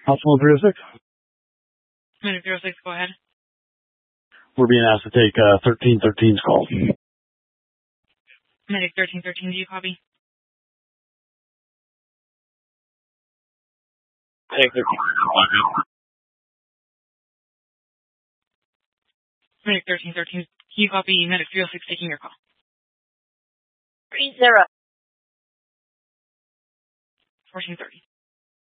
Hospital 306. Medic 306, go ahead. We're being asked to take 1313's call. Medic 1313, do you copy? Medic 1313. Medic 1313, can you copy Medic 306 taking your call? 30. 1430.